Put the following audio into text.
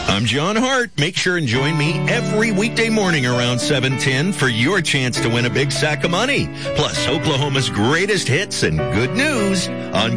I'm John Hart. Make sure and join me every weekday morning around 7:10 for your chance to win a big sack of money. Plus, Oklahoma's greatest hits and good news on